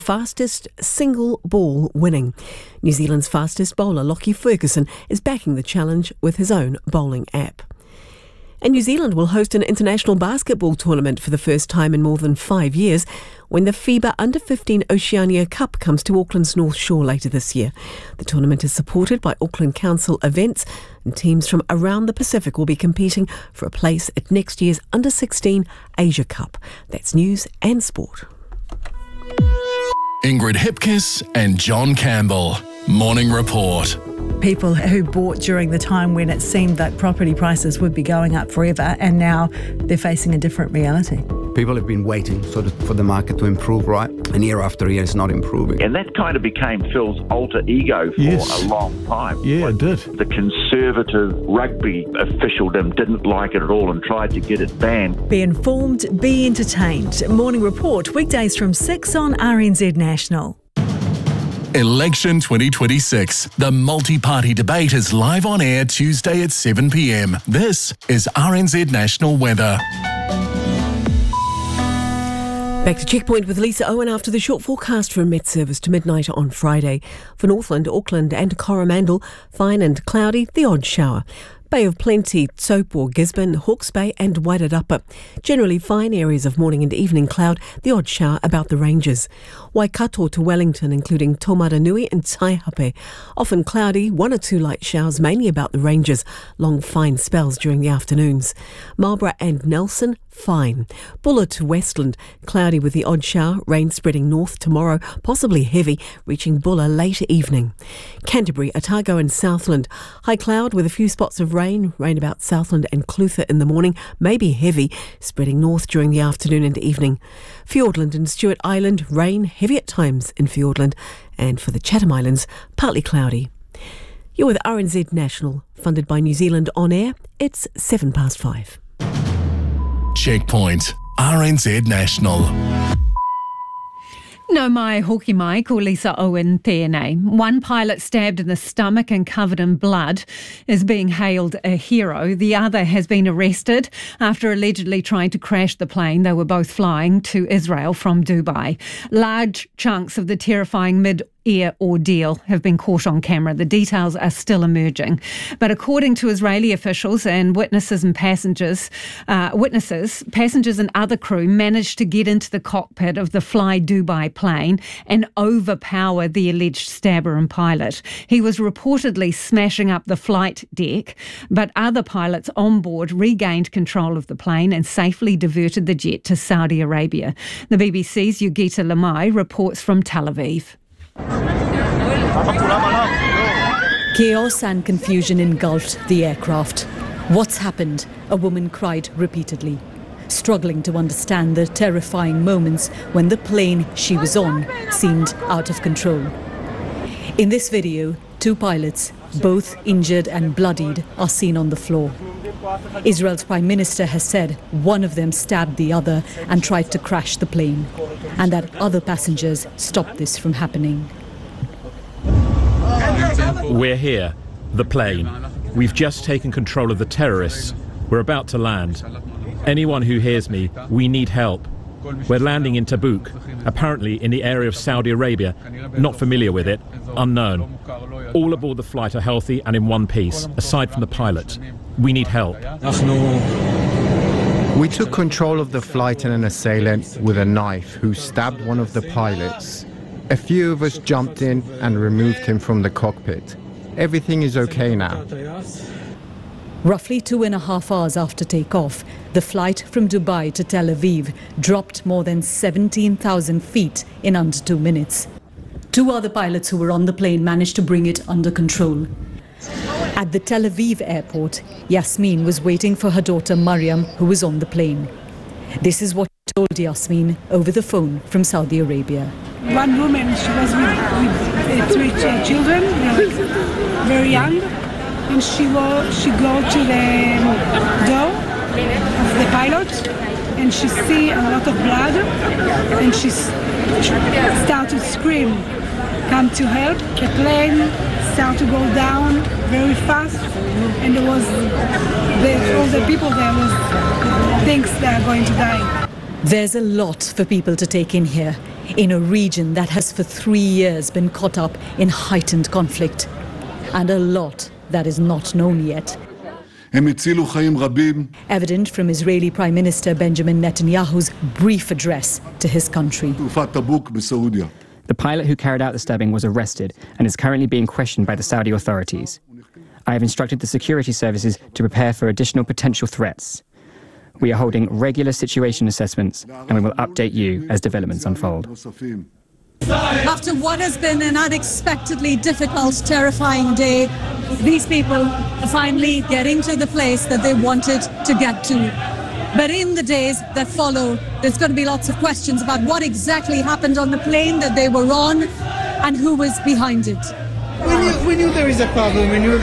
fastest single ball winning. New Zealand's fastest bowler, Lockie Ferguson, is backing the challenge with his own bowling app. And New Zealand will host an international basketball tournament for the first time in more than 5 years when the FIBA Under-15 Oceania Cup comes to Auckland's North Shore later this year. The tournament is supported by Auckland Council Events, and teams from around the Pacific will be competing for a place at next year's Under-16 Asia Cup. That's news and sport. Ingrid Hipkiss and John Campbell. Morning Report. People who bought during the time when it seemed that property prices would be going up forever, and now they're facing a different reality. People have been waiting for the market to improve, right? And year after year, it's not improving. And that kind of became Phil's alter ego for a long time. Yeah, it did. The conservative rugby officialdom didn't like it at all and tried to get it banned. Be informed, be entertained. Morning Report, weekdays from 6 on RNZ National. Election 2026. The multi-party debate is live on air Tuesday at 7 p.m. This is RNZ National Weather. Back to Checkpoint with Lisa Owen after the short forecast from Met Service to midnight on Friday. For Northland, Auckland and Coromandel, fine and cloudy, the odd shower. Bay of Plenty, Taupo, Gisborne, Hawke's Bay and Wairarapa. Generally fine areas of morning and evening cloud, the odd shower about the ranges. Waikato to Wellington, including Taumaranui and Taihape. Often cloudy, 1 or 2 light showers, mainly about the ranges. Long fine spells during the afternoons. Marlborough and Nelson, fine. Buller to Westland, cloudy with the odd shower, rain spreading north tomorrow, possibly heavy, reaching Buller late evening. Canterbury, Otago and Southland, high cloud with a few spots of rain about Southland and Clutha in the morning, maybe heavy, spreading north during the afternoon and evening. Fiordland and Stewart Island, rain, heavy at times in Fiordland, and for the Chatham Islands, partly cloudy. You're with RNZ National, funded by New Zealand On Air. It's 5:07. Checkpoint, RNZ National. No mai hoki mai ko Lisa Owen tēnei. One pilot stabbed in the stomach and covered in blood is being hailed a hero. The other has been arrested after allegedly trying to crash the plane they were both flying to Israel from Dubai. Large chunks of the terrifying mid-air ordeal have been caught on camera. The details are still emerging. But according to Israeli officials and witnesses, passengers and other crew managed to get into the cockpit of the Fly Dubai plane and overpower the alleged stabber and pilot. He was reportedly smashing up the flight deck, but other pilots on board regained control of the plane and safely diverted the jet to Saudi Arabia. The BBC's Yogita Lamai reports from Tel Aviv. Chaos and confusion engulfed the aircraft. What's happened? A woman cried repeatedly, struggling to understand the terrifying moments when the plane she was on seemed out of control. In this video, 2 pilots, both injured and bloodied, are seen on the floor. Israel's Prime Minister has said one of them stabbed the other and tried to crash the plane, and that other passengers stopped this from happening. We're here, the plane. We've just taken control of the terrorists. We're about to land. Anyone who hears me, we need help. We're landing in Tabuk, apparently in the area of Saudi Arabia. Not familiar with it, unknown. All aboard the flight are healthy and in one piece, aside from the pilot. We need help. We took control of the flight and an assailant with a knife who stabbed one of the pilots. A few of us jumped in and removed him from the cockpit. Everything is okay now. Roughly 2.5 hours after takeoff, the flight from Dubai to Tel Aviv dropped more than 17,000 feet in under 2 minutes. 2 other pilots who were on the plane managed to bring it under control. At the Tel Aviv airport, Yasmin was waiting for her daughter Mariam, who was on the plane. This is what she told Yasmin over the phone from Saudi Arabia. One woman, she was with 3 children, very young, and she go to the door of the pilot, and she see a lot of blood, and she started to scream, come to help. The plane started to go down very fast, and there was all the people there thinks they are going to die. There's a lot for people to take in here. in a region that has for 3 years been caught up in heightened conflict. And a lot that is not known yet. Evident from Israeli Prime Minister Benjamin Netanyahu's brief address to his country. The pilot who carried out the stabbing was arrested and is currently being questioned by the Saudi authorities. I have instructed the security services to prepare for additional potential threats. We are holding regular situation assessments and we will update you as developments unfold. After what has been an unexpectedly difficult, terrifying day, these people are finally getting to the place that they wanted to get to. But in the days that follow, there's going to be lots of questions about what exactly happened on the plane that they were on and who was behind it. We knew there is a problem. We knew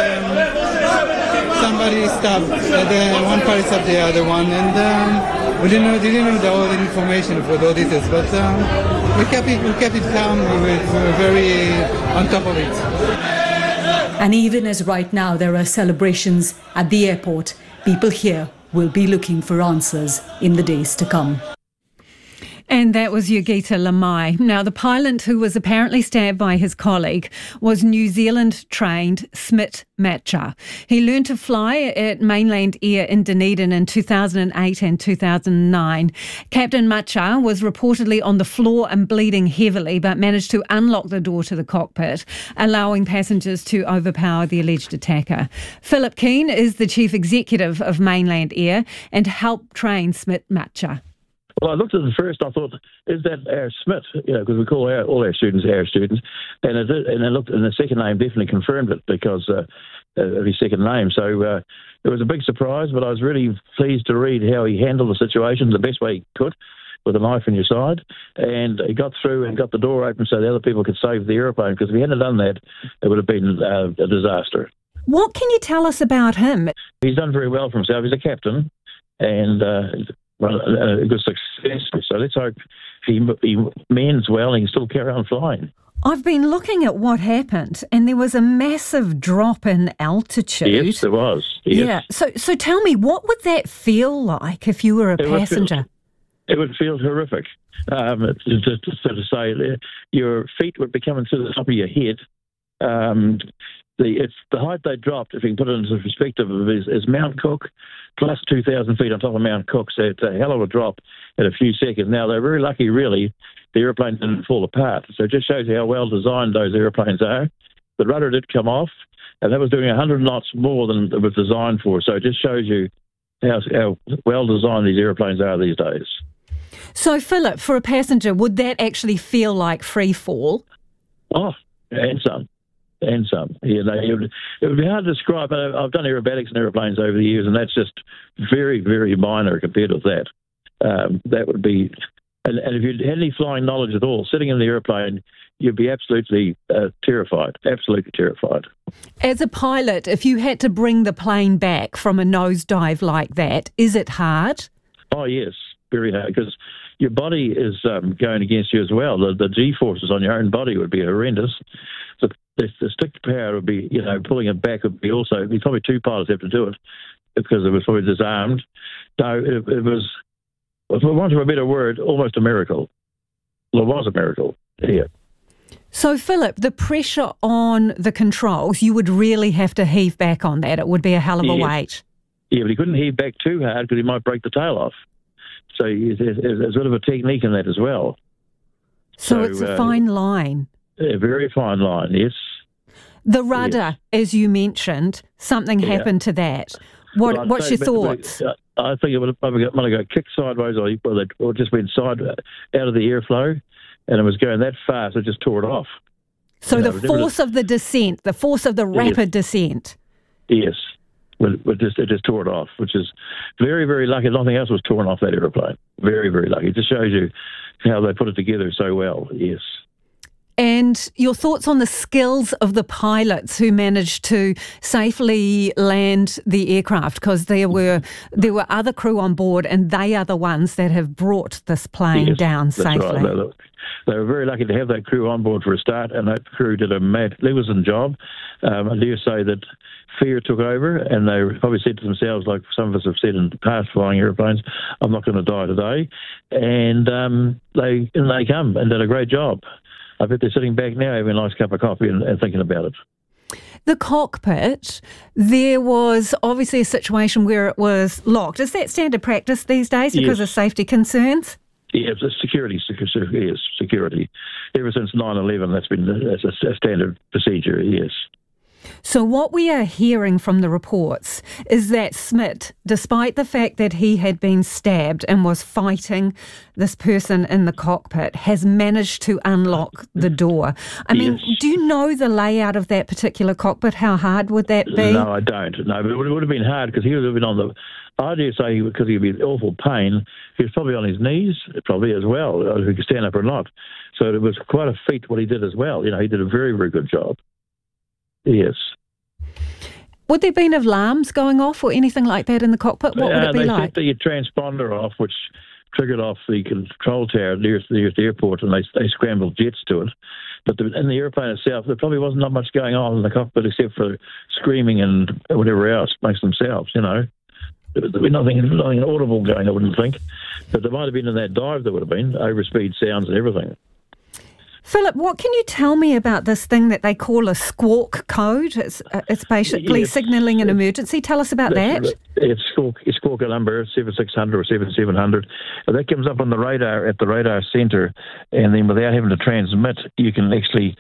that somebody stabbed one party stabbed the other one, and we didn't know all the information for all details. But we kept it calm. We were very on top of it. And even as right now there are celebrations at the airport, people here will be looking for answers in the days to come. And that was Yogita Lamai. Now, the pilot who was apparently stabbed by his colleague was New Zealand-trained Smit Matcha. He learned to fly at Mainland Air in Dunedin in 2008 and 2009. Captain Matcha was reportedly on the floor and bleeding heavily, but managed to unlock the door to the cockpit, allowing passengers to overpower the alleged attacker. Philip Keane is the chief executive of Mainland Air and helped train Smit Matcha. Well, I looked at it first. I thought, "Is that our Smith?" Because we call all our students our students, and I looked, and the second name definitely confirmed it because of his second name. So it was a big surprise, but I was really pleased to read how he handled the situation the best way he could, with a knife in your side, and he got through and got the door open so the other people could save the aeroplane. Because if he hadn't done that, it would have been a disaster. What can you tell us about him? He's done very well for himself. He's a captain, and a good success. So let's hope he mends well and he can still carry on flying. I've been looking at what happened, and there was a massive drop in altitude. Yes, there was. Yes. Yeah. So tell me, what would that feel like if you were a passenger? It would feel horrific. To say, your feet would be coming to the top of your head. The height they dropped, if you can put it into perspective, is Mount Cook plus 2,000 feet on top of Mount Cook. So it's a hell of a drop in a few seconds. Now, they're very lucky, really, the aeroplane didn't fall apart. So it just shows you how well designed those aeroplanes are. The rudder did come off, and that was doing 100 knots more than it was designed for. So it just shows you how well designed these aeroplanes are these days. So, Philip, for a passenger, would that actually feel like free fall? Oh, and some. And some. It would be hard to describe. I've done aerobatics in aeroplanes over the years, and that's just very, very minor compared with that. That would be... And if you had any flying knowledge at all, sitting in the aeroplane, you'd be absolutely terrified, absolutely terrified. As a pilot, if you had to bring the plane back from a nosedive like that, is it hard? Oh, yes, very hard, because your body is going against you as well. The G-forces on your own body would be horrendous. The stick power would be, pulling it back would be also, probably two pilots have to do it because it was probably disarmed. So it was, for want of a better word, almost a miracle. Well, it was a miracle, yeah. So, Philip, the pressure on the controls, you would really have to heave back on that. It would be a hell of a weight. Yeah, but he couldn't heave back too hard because he might break the tail off. So there's a bit of a technique in that as well. So it's a fine line. A very fine line, yes. The rudder, as you mentioned, something happened to that. What's your thoughts? I think it might have got kicked sideways or just went out of the airflow, and it was going that fast, it just tore it off. So the force of the descent, the force of the rapid descent. Yes. It just tore it off, which is very, very lucky. Nothing else was torn off that aeroplane. Very, very lucky. It just shows you how they put it together so well, yes. And your thoughts on the skills of the pilots who managed to safely land the aircraft, because there were other crew on board, and they are the ones that have brought this plane down safely. Right. They were very lucky to have that crew on board for a start, and that crew did a magnificent job. I dare say that fear took over, and they probably said to themselves, like some of us have said in past flying aeroplanes, I'm not going to die today. And they come and did a great job. I bet they're sitting back now having a nice cup of coffee and thinking about it. The cockpit, there was obviously a situation where it was locked. Is that standard practice these days because of safety concerns? Yeah, it's security. Ever since 9/11, that's been a standard procedure, yes. So what we are hearing from the reports is that Smit, despite the fact that he had been stabbed and was fighting this person in the cockpit, has managed to unlock the door. I mean, do you know the layout of that particular cockpit? How hard would that be? No, I don't. No, but it would have been hard because he would have been on the... I dare say because he'd be in awful pain, he was probably on his knees, probably as well, if he could stand up or not. So it was quite a feat what he did as well. You know, he did a very, very good job. Yes. Would there have been alarms going off or anything like that in the cockpit? What would it be like? They set the transponder off, which triggered off the control tower nearest the airport, and they scrambled jets to it. But in the airplane itself, there probably wasn't not much going on in the cockpit except for screaming and whatever else amongst themselves, you know. There'd be nothing audible going, I wouldn't think. But there might have been in that dive, there would have been, overspeed sounds and everything. Philip, what can you tell me about this thing that they call a squawk code? It's basically signalling an emergency. Tell us about that. It's squawk a number, 7600 or 7700. That comes up on the radar at the radar centre, and then without having to transmit, you can actually...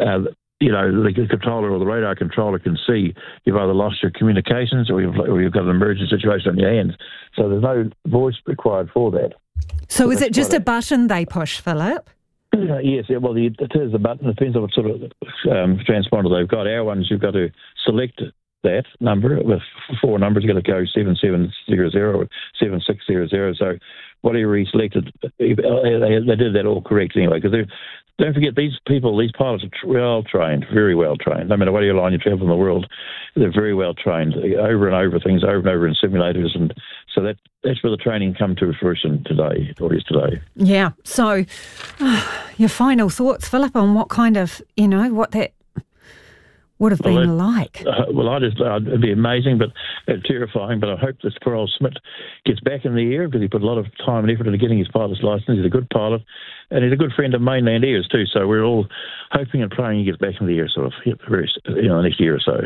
the controller or the radar controller can see you've either lost your communications or you've got an emergency situation on your hands. So there's no voice required for that. So is it just a button they push, Philip? Yes, well, it is a button. It depends on what sort of transponder they've got. Our ones, you've got to select that number with 4 numbers. You've got to go 7700 or 7600. So whatever he selected, they did that all correct anyway. Because don't forget, these pilots are well trained, very well trained. No matter what airline you travel in the world, they're very well trained, over and over things, over and over in simulators, and so that's where the training come to fruition today, or is today. Yeah. So, your final thoughts, Philip, on what kind of, what that would have been like? It'd be amazing, but terrifying. But I hope this poor old Smit gets back in the air because he put a lot of time and effort into getting his pilot's license. He's a good pilot, and he's a good friend of mainland airs too. So we're all hoping and praying he gets back in the air, sort of, the next year or so.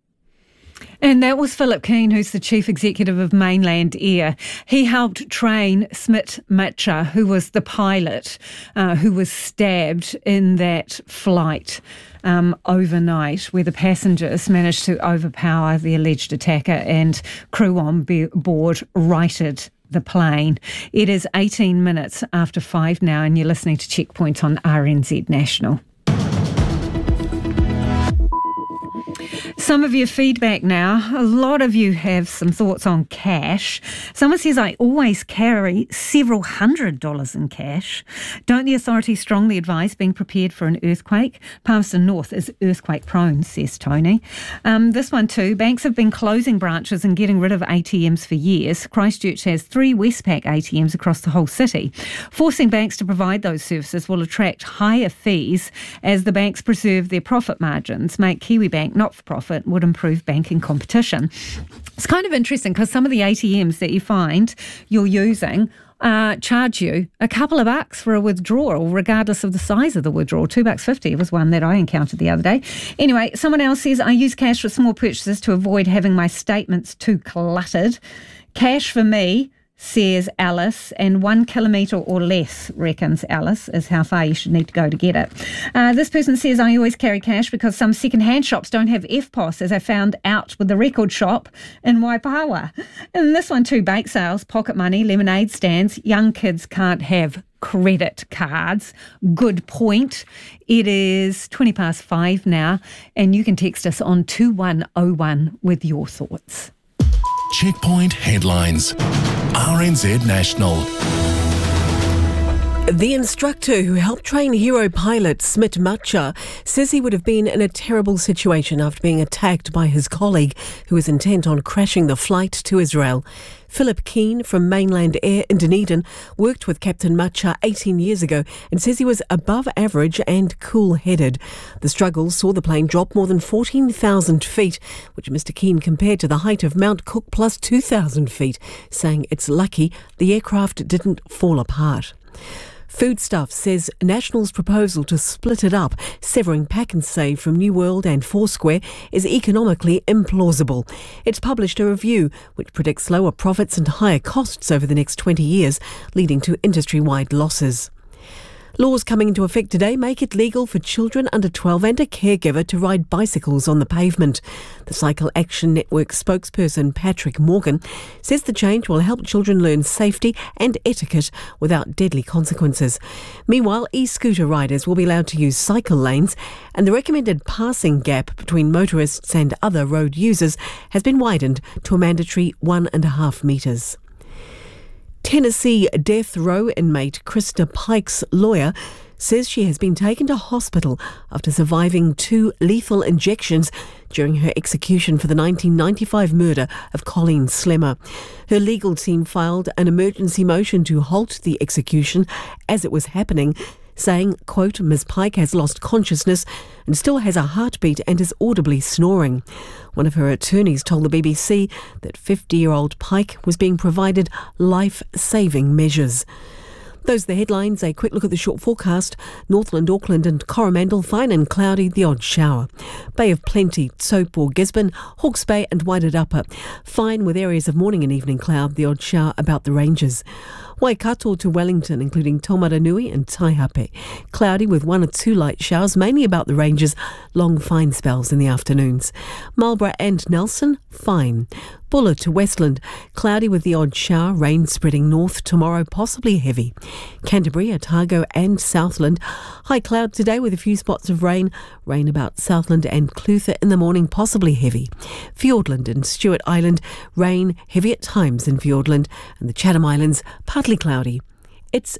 And that was Philip Keane, who's the Chief Executive of Mainland Air. He helped train Smit Matcha, who was the pilot who was stabbed in that flight overnight, where the passengers managed to overpower the alleged attacker and crew on board righted the plane. It is 18 minutes after 5 now, and you're listening to Checkpoint on RNZ National. Some of your feedback now. A lot of you have some thoughts on cash. Someone says, I always carry several $100s in cash. Don't the authorities strongly advise being prepared for an earthquake? Palmerston North is earthquake prone, says Tony. This one too. Banks have been closing branches and getting rid of ATMs for years. Christchurch has 3 Westpac ATMs across the whole city. Forcing banks to provide those services will attract higher fees as the banks preserve their profit margins, make Kiwibank not-for-profit, would improve banking competition. It's kind of interesting because some of the ATMs that you find you're using charge you a couple of bucks for a withdrawal, regardless of the size of the withdrawal. $2.50 was one that I encountered the other day. Anyway, someone else says, I use cash for small purchases to avoid having my statements too cluttered. Cash for me, says Alice, and 1 kilometre or less, reckons Alice, is how far you should need to go to get it. This person says, I always carry cash because some second-hand shops don't have FPOS, as I found out with the record shop in Waipawa. And this one too, bake sales, pocket money, lemonade stands. Young kids can't have credit cards. Good point. It is 5:20 now, and you can text us on 2101 with your thoughts. Checkpoint headlines. RNZ National. The instructor who helped train hero pilot Smit Matcha says he would have been in a terrible situation after being attacked by his colleague who was intent on crashing the flight to Israel. Philip Keane from Mainland Air in Dunedin worked with Captain Matcha 18 years ago and says he was above average and cool-headed. The struggle saw the plane drop more than 14,000 feet, which Mr Keane compared to the height of Mount Cook plus 2,000 feet, saying it's lucky the aircraft didn't fall apart. Foodstuffs says National's proposal to split it up, severing Pack and Save from New World and Foursquare, is economically implausible. It's published a review which predicts lower profits and higher costs over the next 20 years, leading to industry-wide losses. Laws coming into effect today make it legal for children under 12 and a caregiver to ride bicycles on the pavement. The Cycle Action Network spokesperson Patrick Morgan says the change will help children learn safety and etiquette without deadly consequences. Meanwhile, e-scooter riders will be allowed to use cycle lanes, and the recommended passing gap between motorists and other road users has been widened to a mandatory 1.5 metres. Tennessee death row inmate Krista Pike's lawyer says she has been taken to hospital after surviving 2 lethal injections during her execution for the 1995 murder of Colleen Slemmer. Her legal team filed an emergency motion to halt the execution as it was happening, saying, quote, Ms. Pike has lost consciousness and still has a heartbeat and is audibly snoring. One of her attorneys told the BBC that 50-year-old Pike was being provided life-saving measures. Those are the headlines. A quick look at the short forecast. Northland, Auckland and Coromandel, fine and cloudy, the odd shower. Bay of Plenty, Taupo, Gisborne, Hawke's Bay and Wairarapa. Fine with areas of morning and evening cloud, the odd shower about the ranges. Waikato to Wellington, including Taumaranui and Taihape. Cloudy with 1 or 2 light showers, mainly about the ranges, long fine spells in the afternoons. Marlborough and Nelson, fine. Buller to Westland, cloudy with the odd shower, rain spreading north tomorrow, possibly heavy. Canterbury, Otago and Southland, high cloud today with a few spots of rain, rain about Southland and Clutha in the morning, possibly heavy. Fiordland and Stewart Island, rain heavy at times in Fiordland, and the Chatham Islands, partly cloudy. It's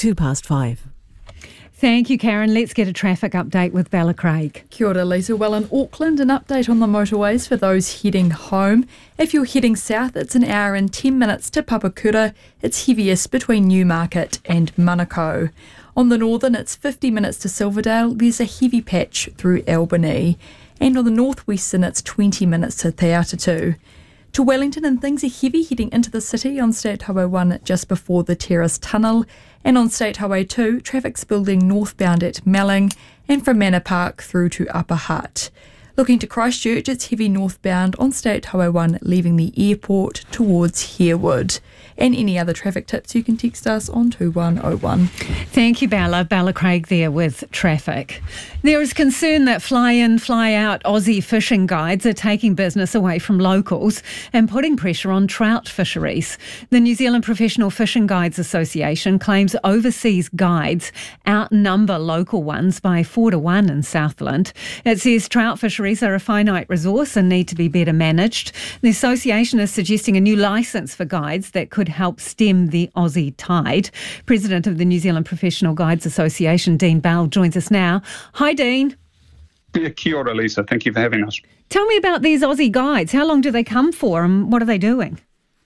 5:22. Thank you, Karen. Let's get a traffic update with Bella Craig. Kia ora, Lisa. Well, in Auckland, an update on the motorways for those heading home. If you're heading south, it's 1 hour and 10 minutes to Papakura. It's heaviest between Newmarket and Manukau. On the northern, it's 50 minutes to Silverdale. There's a heavy patch through Albany. And on the northwestern, it's 20 minutes to Te Atatu. To Wellington, and things are heavy heading into the city on State Highway 1 just before the Terrace Tunnel. And on State Highway 2, traffic's building northbound at Melling and from Manor Park through to Upper Hutt. Looking to Christchurch, it's heavy northbound on State Highway 1 leaving the airport towards Harewood. And any other traffic tips, you can text us on 2101. Thank you, Bella. Bella Craig there with traffic. There is concern that fly-in, fly-out Aussie fishing guides are taking business away from locals and putting pressure on trout fisheries. The New Zealand Professional Fishing Guides Association claims overseas guides outnumber local ones by 4-1 in Southland. It says trout fisheries are a finite resource and need to be better managed. The association is suggesting a new licence for guides that could help stem the Aussie tide. President of the New Zealand Professional Guides Association, Dean Bell, joins us now. Hi, Dean. Yeah, kia ora, Lisa. Thank you for having us. Tell me about these Aussie guides. How long do they come for and what are they doing?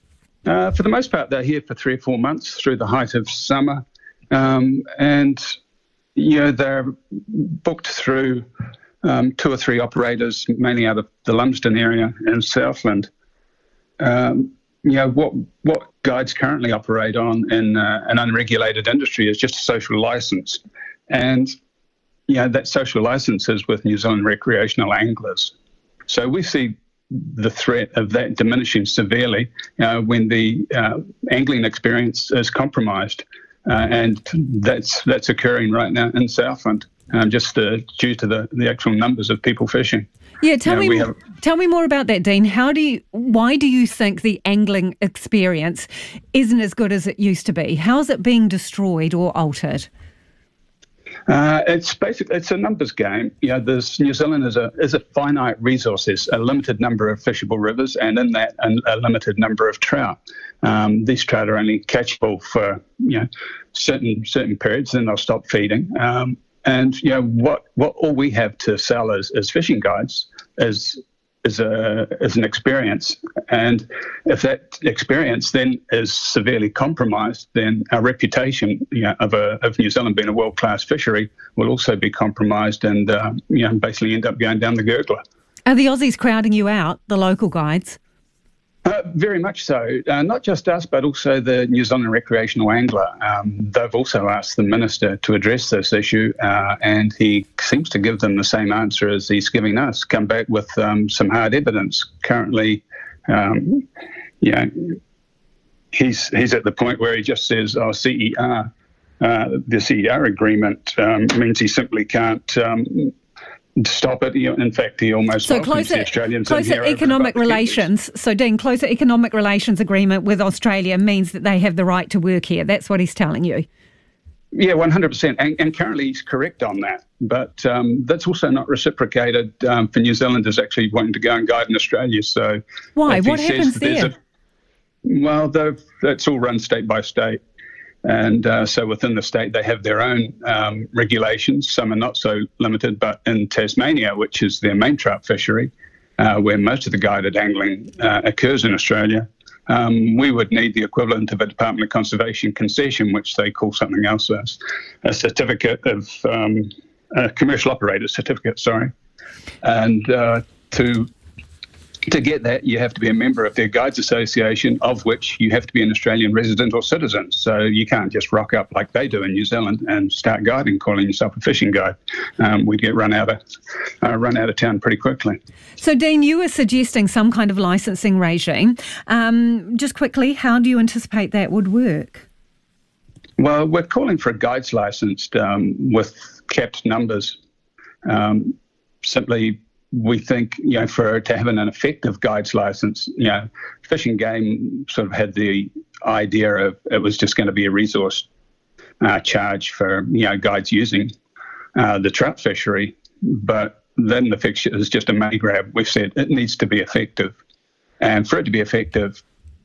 For the most part, they're here for 3 or 4 months through the height of summer. And, you know, they're booked through 2 or 3 operators, mainly out of the Lumsden area and Southland. You know, what guides currently operate on in an unregulated industry is just a social licence. And, you know, that social licence is with New Zealand recreational anglers. So we see the threat of that diminishing severely when the angling experience is compromised. And that's occurring right now in Southland, just due to the actual numbers of people fishing. Yeah, tell me more about that, Dean. Why do you think the angling experience isn't as good as it used to be? How is it being destroyed or altered? It's a numbers game. New Zealand is a finite resource. There's a limited number of fishable rivers, and in that, a limited number of trout. These trout are only catchable for certain periods, then they'll stop feeding. And what all we have to sell as fishing guides is an experience, and if that experience then is severely compromised, then our reputation of New Zealand being a world-class fishery will also be compromised, and basically end up going down the gurgler. Are the Aussies crowding you out, the local guides? Very much so. Not just us, but also the New Zealand recreational angler. They've also asked the minister to address this issue, and he seems to give them the same answer as he's giving us. Come back with some hard evidence. Currently, he's at the point where he just says, CER. The CER agreement means he simply can't stop it. In fact, he almost welcomes the Australians in here. Closer economic relations. So, Dean, closer economic relations agreement with Australia means that they have the right to work here. That's what he's telling you. Yeah, 100%. And currently he's correct on that. But that's also not reciprocated for New Zealanders actually wanting to go and guide in Australia. So why? What happens there? That's all run state by state. And so within the state, they have their own regulations. Some are not so limited, but in Tasmania, which is their main trout fishery, where most of the guided angling occurs in Australia, we would need the equivalent of a Department of Conservation concession, which they call something else, a certificate of a commercial operator certificate, And to get that, you have to be a member of their Guides Association, of which you have to be an Australian resident or citizen. So you can't just rock up like they do in New Zealand and start guiding, calling yourself a fishing guide. We'd get run out of town pretty quickly. So, Dean, you were suggesting some kind of licensing regime. Just quickly, how do you anticipate that would work? Well, we're calling for a guides licence with capped numbers. Simply, we think, for to have an effective guides license, Fish and Game sort of had the idea of it was just going to be a resource charge for, guides using the trout fishery. But then the fixture is just a money grab. We've said it needs to be effective. And for it to be effective,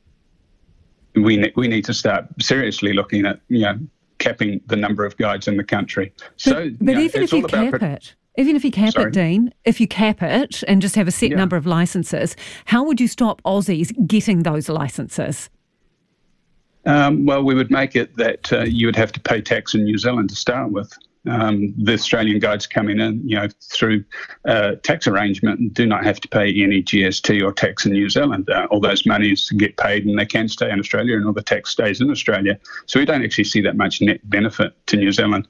we need to start seriously looking at, capping the number of guides in the country. But even if you cap it, even if you cap it, Dean, if you cap it and just have a set number of licences, how would you stop Aussies getting those licences? Well, we would make it that you would have to pay tax in New Zealand to start with. The Australian guides coming in, through tax arrangement, do not have to pay any GST or tax in New Zealand. All those monies get paid and they can stay in Australia, and all the tax stays in Australia. So we don't actually see that much net benefit to New Zealand.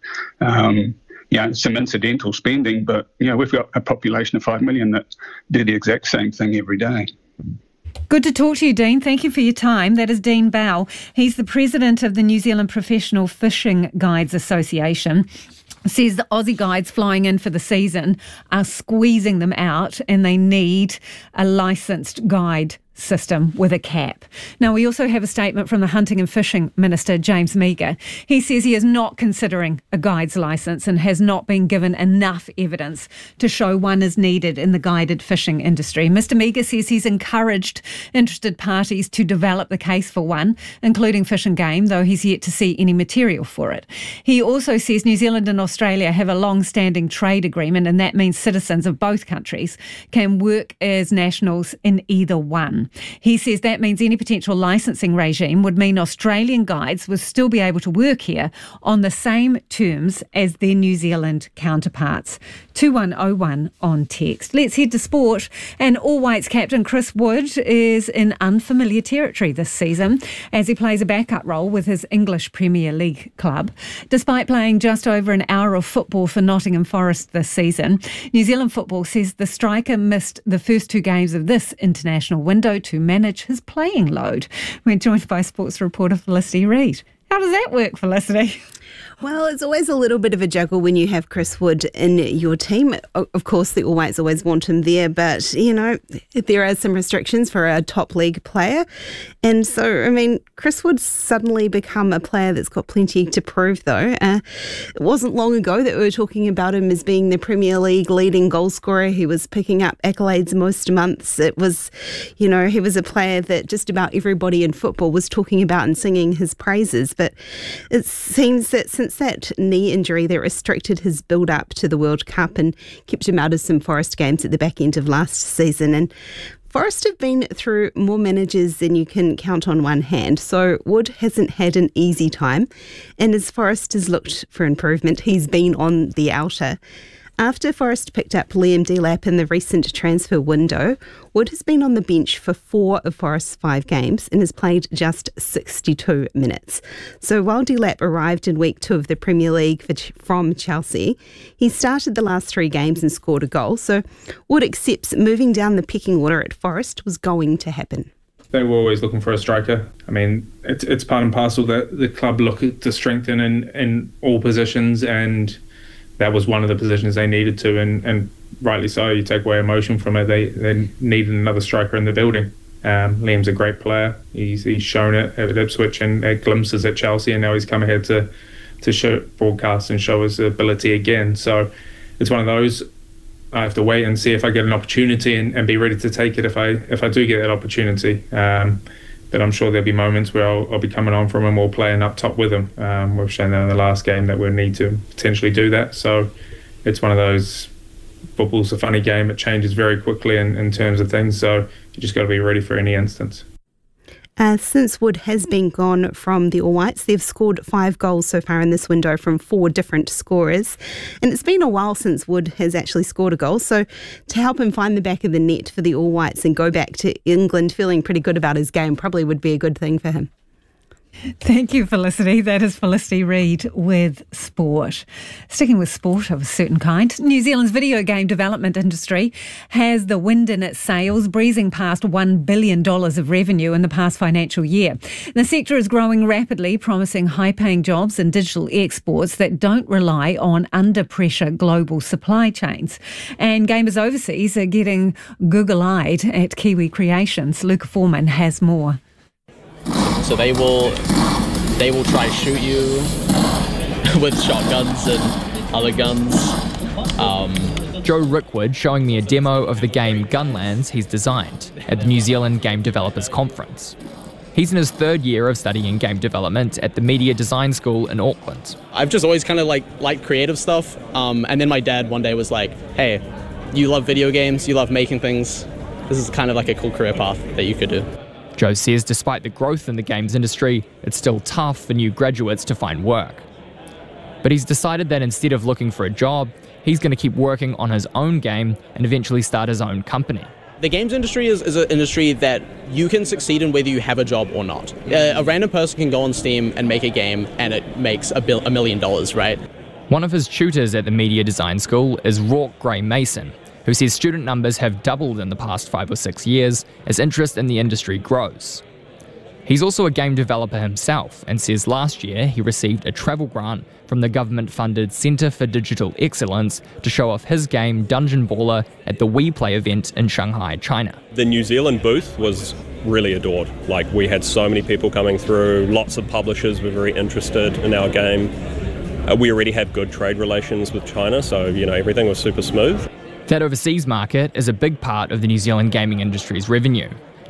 Some incidental spending, but, we've got a population of 5 million that do the exact same thing every day. Good to talk to you, Dean. Thank you for your time. That is Dean Bell. He's the president of the New Zealand Professional Fishing Guides Association. Says the Aussie guides flying in for the season are squeezing them out, and they need a licensed guide system with a cap. Now, we also have a statement from the Hunting and Fishing Minister, James Meagher. He says he is not considering a guide's licence and has not been given enough evidence to show one is needed in the guided fishing industry. Mr Meagher says he's encouraged interested parties to develop the case for one, including Fish and Game, though he's yet to see any material for it. He also says New Zealand and Australia have a long-standing trade agreement, and that means citizens of both countries can work as nationals in either one. He says that means any potential licensing regime would mean Australian guides would still be able to work here on the same terms as their New Zealand counterparts. 2101 on text. Let's head to sport. And All Whites captain Chris Wood is in unfamiliar territory this season as he plays a backup role with his English Premier League club. Despite playing just over an hour of football for Nottingham Forest this season, New Zealand Football says the striker missed the first 2 games of this international window to manage his playing load. We're joined by sports reporter Felicity Reid. How does that work, Felicity? Well, it's always a little bit of a juggle when you have Chris Wood in your team. Of course, the All Whites always want him there, but, you know, there are some restrictions for a top league player. And so, I mean, Chris Wood's suddenly become a player that's got plenty to prove, though. It wasn't long ago that we were talking about him as being the Premier League leading goal scorer. He was picking up accolades most months. It was, you know, he was a player that just about everybody in football was talking about and singing his praises. But it seems that since that knee injury that restricted his build-up to the World Cup and kept him out of some Forest games at the back end of last season. And Forest have been through more managers than you can count on one hand, so Wood hasn't had an easy time. And as Forest has looked for improvement, he's been on the outer. After Forest picked up Liam Delap in the recent transfer window, Wood has been on the bench for 4 of Forest's 5 games and has played just 62 minutes. So while Delap arrived in week 2 of the Premier League from Chelsea, he started the last 3 games and scored a goal. So Wood accepts moving down the pecking order at Forest was going to happen. They were always looking for a striker. I mean, it's part and parcel that the club look to strengthen in all positions, and that was one of the positions they needed to, and rightly so. You take away emotion from it, they needed another striker in the building. Liam's a great player. He's shown it at Ipswich and at glimpses at Chelsea, and now he's come ahead to show broadcast and show his ability again. So it's one of those. I have to wait and see if I get an opportunity and be ready to take it if I do get that opportunity. But I'm sure there'll be moments where I'll be coming on from him or playing up top with him. We've shown that in the last game that we'll need to potentially do that. So it's one of those, football's a funny game. It changes very quickly in terms of things. So you just got to be ready for any instance. Since Wood has been gone from the All Whites, they've scored 5 goals so far in this window from 4 different scorers. And it's been a while since Wood has actually scored a goal. So to help him find the back of the net for the All Whites and go back to England feeling pretty good about his game probably would be a good thing for him. Thank you, Felicity. That is Felicity Reid with sport. Sticking with sport of a certain kind, New Zealand's video game development industry has the wind in its sails, breezing past $1 billion of revenue in the past financial year. The sector is growing rapidly, promising high-paying jobs and digital exports that don't rely on under-pressure global supply chains. And gamers overseas are getting Google-eyed at Kiwi Creations. Luca Foreman has more. So they will try to shoot you with shotguns and other guns. Joe Rickwood showing me a demo of the game Gunlands he's designed at the New Zealand Game Developers Conference. He's in his 3rd year of studying game development at the Media Design School in Auckland. I've just always kind of liked creative stuff, and then my dad one day was like, hey, you love video games, you love making things, this is kind of like a cool career path that you could do. Joe says despite the growth in the games industry, it's still tough for new graduates to find work. But he's decided that instead of looking for a job, he's going to keep working on his own game and eventually start his own company. The games industry is an industry that you can succeed in whether you have a job or not. A random person can go on Steam and make a game and it makes $1 million, right? One of his tutors at the Media Design School is Rourke Gray Mason, who says student numbers have doubled in the past 5 or 6 years as interest in the industry grows. He's also a game developer himself and says last year he received a travel grant from the government-funded Centre for Digital Excellence to show off his game Dungeon Baller at the WePlay event in Shanghai, China. The New Zealand booth was really adored. Like, we had so many people coming through, lots of publishers were very interested in our game. We already have good trade relations with China, so everything was super smooth. That overseas market is a big part of the New Zealand gaming industry's revenue.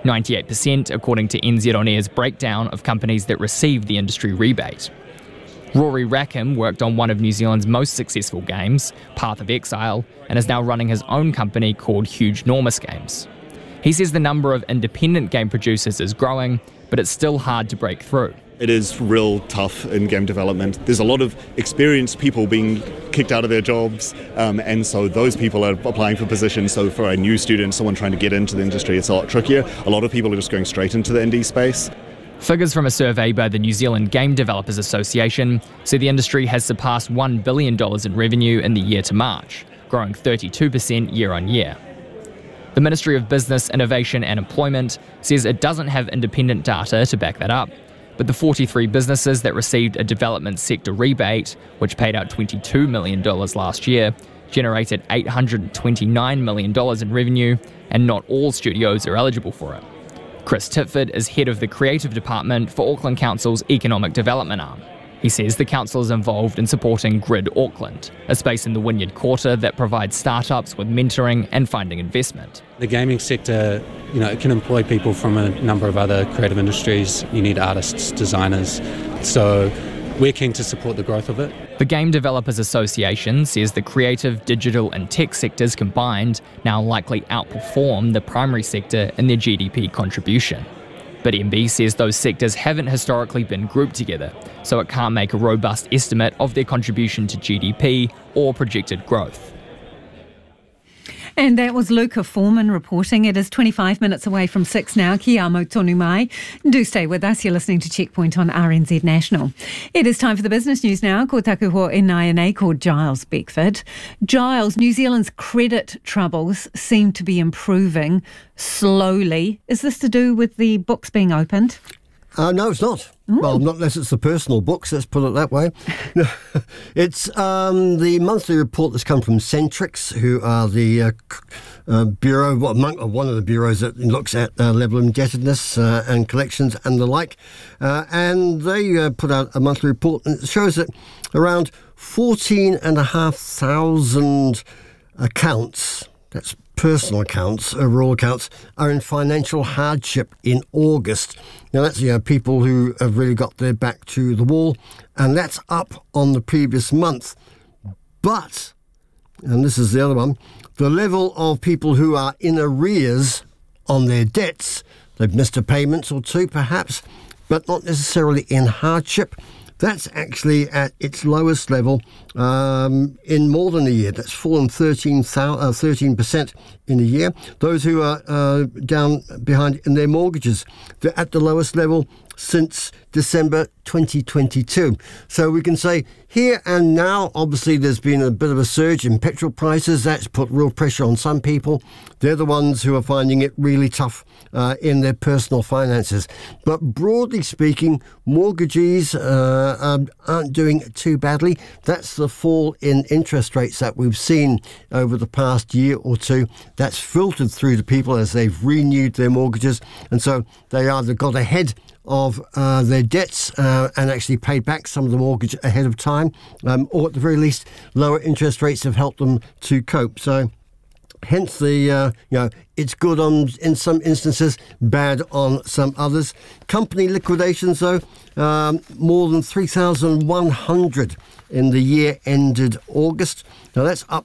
98% according to NZ On Air's breakdown of companies that receive the industry rebate. Rory Rackham worked on one of New Zealand's most successful games, Path of Exile, and is now running his own company called Huge Normus Games. He says the number of independent game producers is growing, but it's still hard to break through. It is real tough in game development. There's a lot of experienced people being kicked out of their jobs, and so those people are applying for positions. So for a new student, someone trying to get into the industry, it's a lot trickier. A lot of people are just going straight into the indie space. Figures from a survey by the New Zealand Game Developers Association say the industry has surpassed $1 billion in revenue in the year to March, growing 32% year on year. The Ministry of Business, Innovation and Employment says it doesn't have independent data to back that up, but the 43 businesses that received a development sector rebate, which paid out $22 million last year, generated $829 million in revenue, and not all studios are eligible for it. Chris Titford is head of the creative department for Auckland Council's economic development arm. He says the council is involved in supporting Grid Auckland, a space in the Wynyard Quarter that provides startups with mentoring and finding investment. The gaming sector, it can employ people from a number of other creative industries. You need artists, designers. So we're keen to support the growth of it. The Game Developers Association says the creative, digital and tech sectors combined now likely outperform the primary sector in their GDP contribution. But MB says those sectors haven't historically been grouped together, so it can't make a robust estimate of their contribution to GDP or projected growth. And that was Luca Foreman reporting. It is 25 minutes away from 6 now. Kia amo tonu mai. Do stay with us. You're listening to Checkpoint on RNZ National. It is time for the business news now. Ko taku ho e nai called Giles Beckford. Giles, New Zealand's credit troubles seem to be improving slowly. Is this to do with the books being opened? No, it's not. Ooh. Well, not unless it's the personal books, let's put it that way. No, it's the monthly report that's come from Centrix, who are the bureau, one of the bureaus that looks at level of indebtedness and collections and the like. And they put out a monthly report, and it shows that around 14,500 accounts, that's personal accounts, overall accounts, are in financial hardship in August. Now that's people who have really got their back to the wall, and that's up on the previous month. But, and this is the other one, the level of people who are in arrears on their debts, they've missed a payment or two perhaps, but not necessarily in hardship, that's actually at its lowest level in more than a year. That's fallen 13% in a year. Those who are down behind in their mortgages, they're at the lowest level since December 2022. So we can say here and now, obviously there's been a bit of a surge in petrol prices. That's put real pressure on some people. They're the ones who are finding it really tough in their personal finances. But broadly speaking, mortgagees aren't doing too badly. That's the fall in interest rates that we've seen over the past year or two. That's filtered through to people as they've renewed their mortgages. And so they either got ahead of their debts and actually paid back some of the mortgage ahead of time, or at the very least, lower interest rates have helped them to cope. So hence the, it's good in some instances, bad on some others. Company liquidations, though, more than 3,100 in the year ended August. Now that's up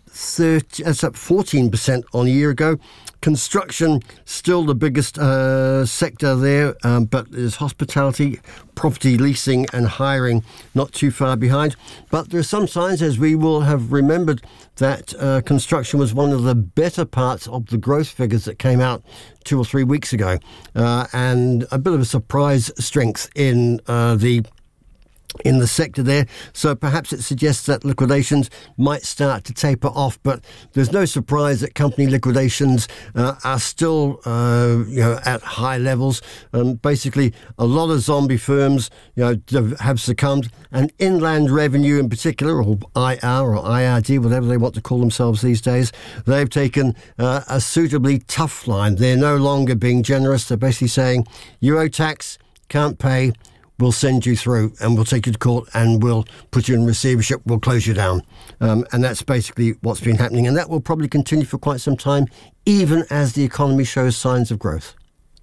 14% on a year ago. Construction, still the biggest sector there, but there's hospitality, property leasing and hiring not too far behind. But there are some signs, as we will have remembered, that construction was one of the better parts of the growth figures that came out 2 or 3 weeks ago, and a bit of a surprise strength in the sector there. So perhaps it suggests that liquidations might start to taper off, but there's no surprise that company liquidations are still at high levels. Basically, a lot of zombie firms have succumbed, and Inland Revenue in particular, or IR or IRD, whatever they want to call themselves these days, they've taken a suitably tough line. They're no longer being generous. They're basically saying, you owe tax, can't pay, we'll send you through and we'll take you to court and we'll put you in receivership, we'll close you down. And that's basically what's been happening. And that will probably continue for quite some time, even as the economy shows signs of growth.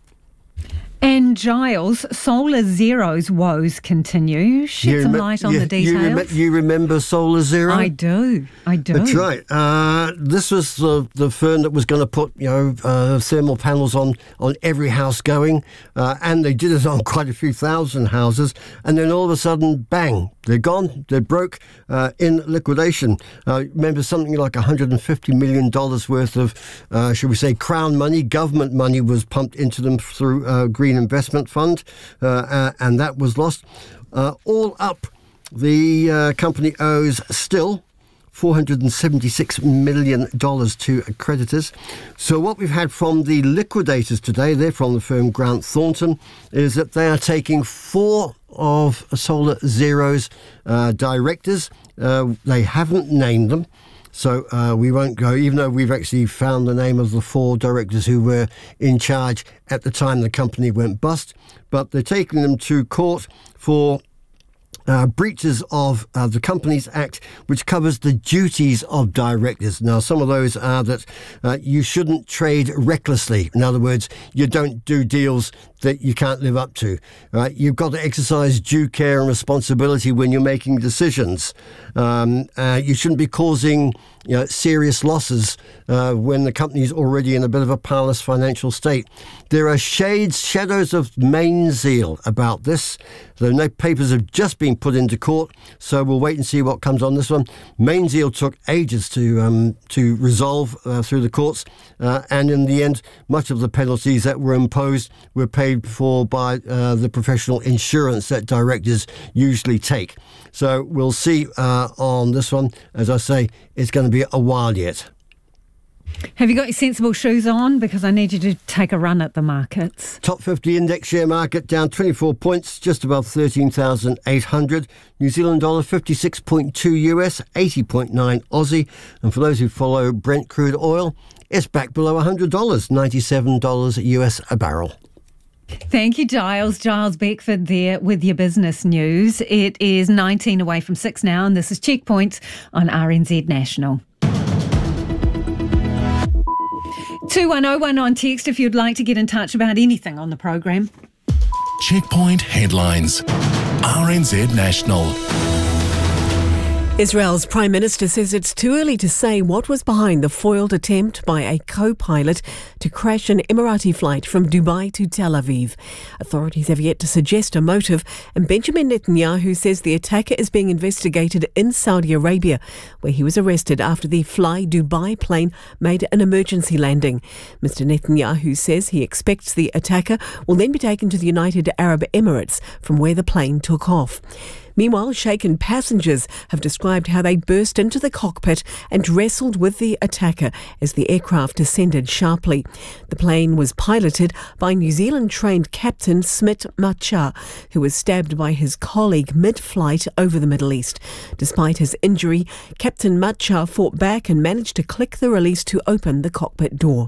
And Giles, Solar Zero's woes continue. Shed some light on the details. You remember Solar Zero? I do. That's right. This was the firm that was going to put thermal panels on every house going, and they did it on quite a few thousand houses. And then all of a sudden, bang! They're gone. They're broke in liquidation. Remember, something like $150 million worth of, should we say, Crown money, government money was pumped into them through Green Investment Fund, and that was lost. All up, the company owes still $476 million to creditors. So what we've had from the liquidators today, they're from the firm Grant Thornton, is that they are taking 4 of Solar Zero's directors. They haven't named them. So we won't go, even though we've actually found the name of the 4 directors who were in charge at the time the company went bust. But they're taking them to court for breaches of the Companies Act, which covers the duties of directors. Now, some of those are that you shouldn't trade recklessly. In other words, you don't do deals that you can't live up to. Right? You've got to exercise due care and responsibility when you're making decisions. You shouldn't be causing serious losses when the company's already in a bit of a parlous financial state. There are shadows of Mainzeal about this. The no papers have just been put into court, so we'll wait and see what comes on this one. Mainzeal took ages to resolve through the courts, and in the end, much of the penalties that were imposed were paid for by the professional insurance that directors usually take. So we'll see on this one. As I say, it's going to be a while yet. Have you got your sensible shoes on? Because I need you to take a run at the markets. Top 50 index share market down 24 points, just above 13,800. New Zealand dollar 56.2 US, 80.9 Aussie. And for those who follow Brent crude oil, it's back below $100, $97 US a barrel. Thank you, Giles. Giles Beckford there with your business news. It is 19 away from 6 now, and this is Checkpoint on RNZ National. 21019 on text if you'd like to get in touch about anything on the program. Checkpoint headlines. RNZ National. Israel's Prime Minister says it's too early to say what was behind the foiled attempt by a co-pilot to crash an Emirati flight from Dubai to Tel Aviv. Authorities have yet to suggest a motive, and Benjamin Netanyahu says the attacker is being investigated in Saudi Arabia, where he was arrested after the Fly Dubai plane made an emergency landing. Mr. Netanyahu says he expects the attacker will then be taken to the United Arab Emirates, from where the plane took off. Meanwhile, shaken passengers have described how they burst into the cockpit and wrestled with the attacker as the aircraft descended sharply. The plane was piloted by New Zealand-trained Captain Smit Machar, who was stabbed by his colleague mid-flight over the Middle East. Despite his injury, Captain Machar fought back and managed to click the release to open the cockpit door.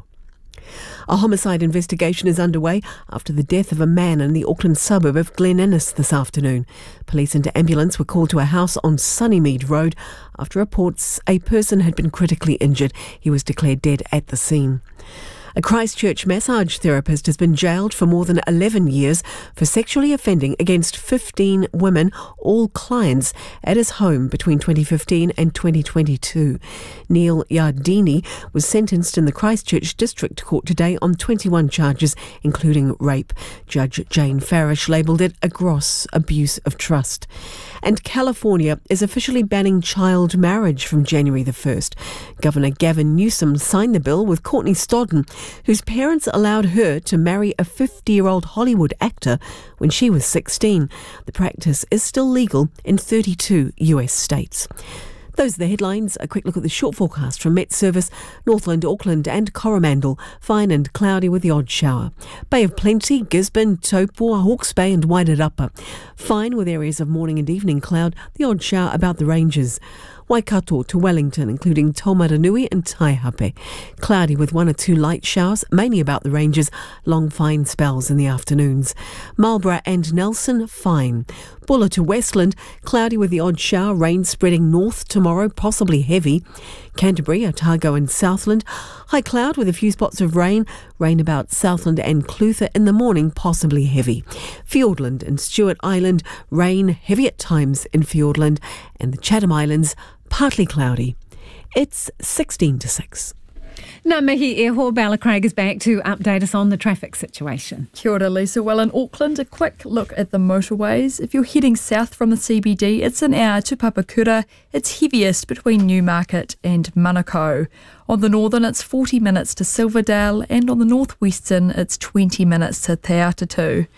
A homicide investigation is underway after the death of a man in the Auckland suburb of Glen Innes this afternoon. Police and ambulance were called to a house on Sunnymead Road after reports a person had been critically injured. He was declared dead at the scene. A Christchurch massage therapist has been jailed for more than 11 years for sexually offending against 15 women, all clients, at his home between 2015 and 2022. Neil Yardini was sentenced in the Christchurch District Court today on 21 charges, including rape. Judge Jane Farish labelled it a gross abuse of trust. And California is officially banning child marriage from January the 1st. Governor Gavin Newsom signed the bill with Courtney Stodden, whose parents allowed her to marry a 50-year-old Hollywood actor when she was 16. The practice is still legal in 32 US states. Those are the headlines. A quick look at the short forecast from Met Service. Northland, Auckland and Coromandel, fine and cloudy with the odd shower. Bay of Plenty, Gisborne, Taupo, Hawke's Bay and Wairarapa. Fine with areas of morning and evening cloud, the odd shower about the ranges. Waikato to Wellington, including Taumaranui and Taihape. Cloudy with 1 or 2 light showers, mainly about the ranges, long fine spells in the afternoons. Marlborough and Nelson, fine. Buller to Westland, cloudy with the odd shower, rain spreading north tomorrow, possibly heavy. Canterbury, Otago and Southland, high cloud with a few spots of rain, rain about Southland and Clutha in the morning, possibly heavy. Fiordland and Stewart Island, rain heavy at times in Fiordland, and the Chatham Islands, partly cloudy. It's 16 to 6. Ngā mihi e ho, Bella Craig is back to update us on the traffic situation. Kia ora, Lisa. Well, in Auckland, a quick look at the motorways. If you're heading south from the CBD, it's an hour to Papakura. It's heaviest between Newmarket and Manukau. On the northern, it's 40 minutes to Silverdale, and on the northwestern, it's 20 minutes to Te Atatu.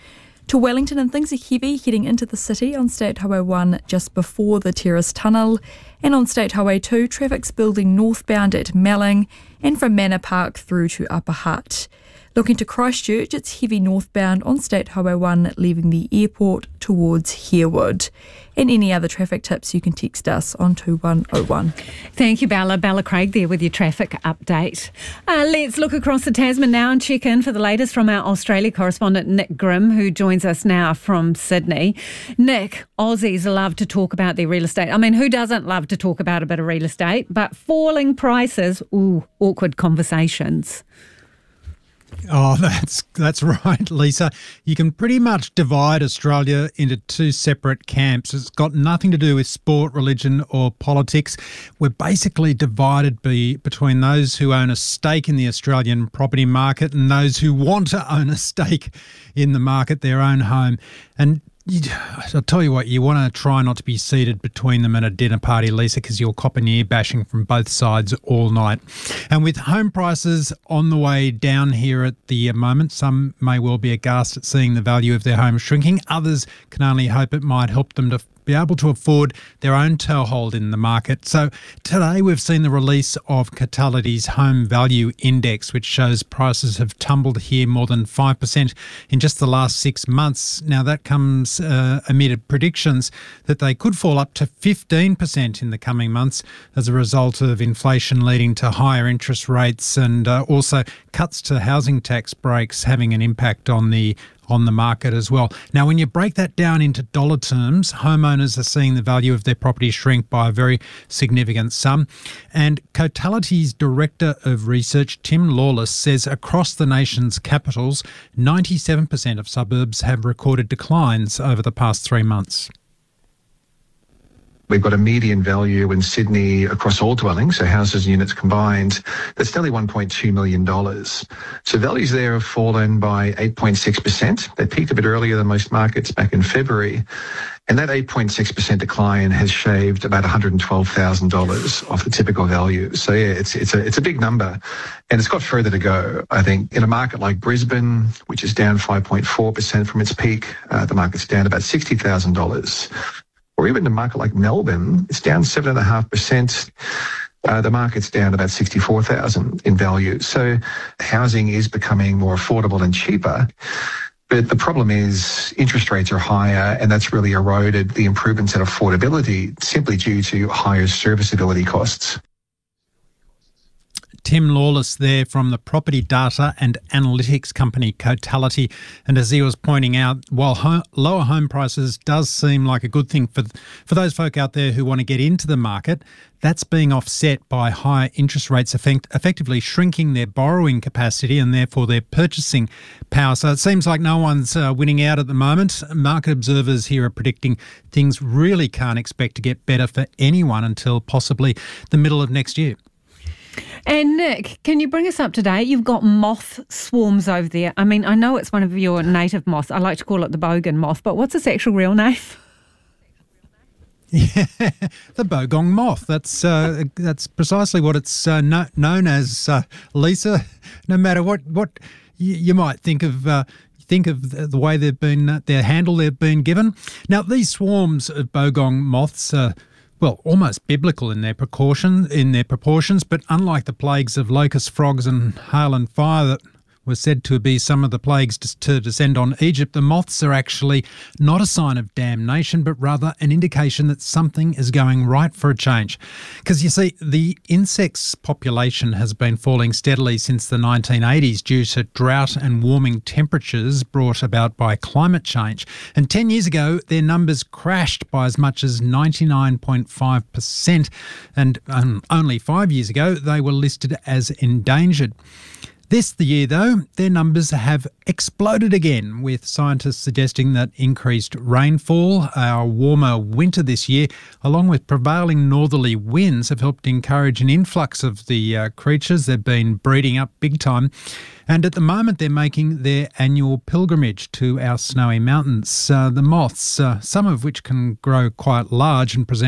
to Wellington, and things are heavy heading into the city on State Highway 1 just before the Terrace Tunnel, and on State Highway 2 traffic's building northbound at Melling and from Manor Park through to Upper Hutt. Looking to Christchurch, it's heavy northbound on State Highway 1 leaving the airport towards Harewood. And any other traffic tips, you can text us on 2101. Thank you, Bella. Bella Craig there with your traffic update. Let's look across the Tasman now and check in for the latest from our Australia correspondent Nick Grimm, who joins us now from Sydney. Nick, Aussies love to talk about their real estate. I mean, who doesn't love to talk about a bit of real estate? But falling prices, awkward conversations. Oh, that's right, Lisa. You can pretty much divide Australia into two separate camps. It's got nothing to do with sport, religion or politics. We're basically divided between those who own a stake in the Australian property market and those who want to own a stake in the market, their own home. And I'll tell you what, you want to try not to be seated between them at a dinner party, Lisa, because you'll cop an ear bashing from both sides all night. And with home prices on the way down here at the moment, some may well be aghast at seeing the value of their home shrinking. Others can only hope it might help them to be able to afford their own toehold in the market. So today we've seen the release of Catality's Home Value Index, which shows prices have tumbled here more than 5% in just the last 6 months. Now that comes amid predictions that they could fall up to 15% in the coming months as a result of inflation leading to higher interest rates and also cuts to housing tax breaks having an impact on the market as well. Now, when you break that down into dollar terms, homeowners are seeing the value of their property shrink by a very significant sum. And Catality's Director of Research, Tim Lawless, says across the nation's capitals, 97% of suburbs have recorded declines over the past 3 months. We've got a median value in Sydney across all dwellings, so houses and units combined, that's nearly $1.2 million. So values there have fallen by 8.6%. They peaked a bit earlier than most markets back in February. And that 8.6% decline has shaved about $112,000 off the typical value. So yeah, it's a big number, and it's got further to go. I think in a market like Brisbane, which is down 5.4% from its peak, the market's down about $60,000. Or even in a market like Melbourne, it's down 7.5%. The market's down about $64,000 in value. So housing is becoming more affordable and cheaper. But the problem is interest rates are higher, and that's really eroded the improvements in affordability simply due to higher serviceability costs. Tim Lawless there from the property data and analytics company Cotality. And as he was pointing out, while lower home prices does seem like a good thing for those folk out there who want to get into the market, that's being offset by higher interest rates effectively shrinking their borrowing capacity and therefore their purchasing power. So it seems like no one's winning out at the moment. Market observers here are predicting things really can't expect to get better for anyone until possibly the middle of next year. And Nick, can you bring us up to date? You've got moth swarms over there. I mean, I know it's one of your native moths. I like to call it the bogan moth, but what's its actual real name? Yeah, the bogong moth. That's precisely what it's known as, Lisa. No matter what you might think of the way their handle they've been given. Now, these swarms of bogong moths are almost biblical in their proportions, but unlike the plagues of locust frogs and hail and fire that were said to be some of the plagues to descend on Egypt, the moths are actually not a sign of damnation, but rather an indication that something is going right for a change. Because you see, the insects' population has been falling steadily since the 1980s due to drought and warming temperatures brought about by climate change. And 10 years ago, their numbers crashed by as much as 99.5%. And only 5 years ago, they were listed as endangered. This year, though, their numbers have exploded again, with scientists suggesting that increased rainfall, our warmer winter this year, along with prevailing northerly winds, have helped encourage an influx of the creatures. They've been breeding up big time. And at the moment, they're making their annual pilgrimage to our snowy mountains. The moths, some of which can grow quite large and present